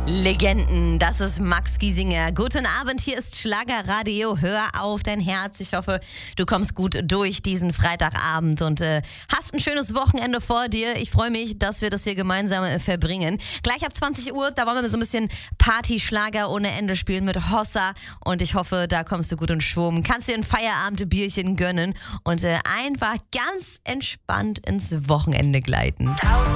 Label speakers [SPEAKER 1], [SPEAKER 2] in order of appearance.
[SPEAKER 1] Legenden, das ist Max Giesinger. Guten Abend, hier ist Schlagerradio. Hör auf dein Herz. Ich hoffe, du kommst gut durch diesen Freitagabend und hast ein schönes Wochenende vor dir. Ich freue mich, dass wir das hier gemeinsam verbringen. Gleich ab 20 Uhr, da wollen wir so ein bisschen Party-Schlager ohne Ende spielen mit Hossa. Und ich hoffe, da kommst du gut in Schwung. Kannst dir ein Feierabendbierchen gönnen und einfach ganz entspannt ins Wochenende gleiten.